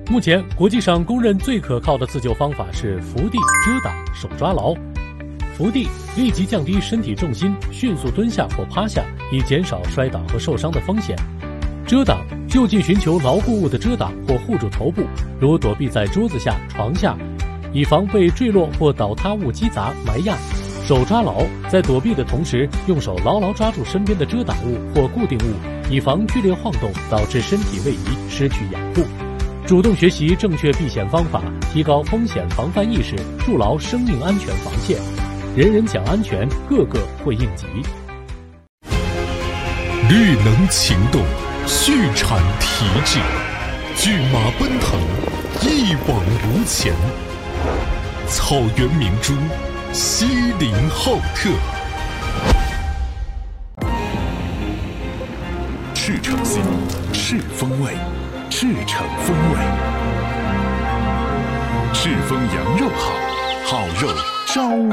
目前，国际上公认最可靠的自救方法是伏地、遮挡、手抓牢。伏地立即降低身体重心，迅速蹲下或趴下，以减少摔倒和受伤的风险。遮挡就近寻求牢固物的遮挡或护住头部，如躲避在桌子下、床下，以防被坠落或倒塌物击砸埋压。手抓牢，在躲避的同时，用手牢牢抓住身边的遮挡物或固定物，以防剧烈晃动导致身体位移失去养护。主动学习正确避险方法，提高风险防范意识，筑牢生命安全防线。人人讲安全，个个会应急。 绿能行动，畜产提质，骏马奔腾，一往无前。草原明珠，西林浩特。赤诚心，赤风味，赤诚风味。赤峰羊肉好，好肉招